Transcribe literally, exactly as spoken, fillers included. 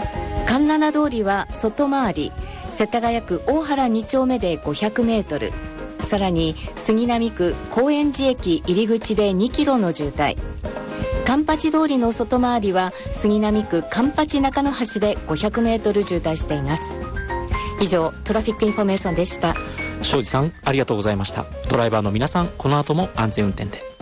環七通りは外回り世田谷区大原に丁目でごひゃくメートル、さらに杉並区高円寺駅入り口でにキロの渋滞。環八通りの外回りは杉並区環八中野橋でごひゃくメートル渋滞しています。以上、トラフィックインフォメーションでした。 庄司さん、ありがとうございました。ドライバーの皆さん、この後も安全運転で。